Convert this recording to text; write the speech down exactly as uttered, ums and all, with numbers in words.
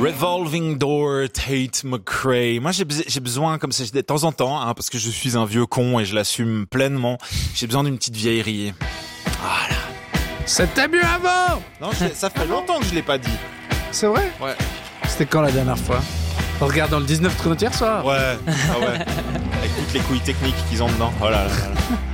Revolving Door, Tate McRae. Moi, j'ai, j'ai besoin, comme ça, de temps en temps, hein, parce que je suis un vieux con et je l'assume pleinement, j'ai besoin d'une petite vieillerie. Voilà. C'était mieux avant. Non, je, ça fait longtemps que je l'ai pas dit. C'est vrai? Ouais. C'était quand la dernière fois? En regardant le dix-neuf chrono hier soir? Ouais, ah ouais. Avec toutes les couilles techniques qu'ils ont dedans. Oh là là là là.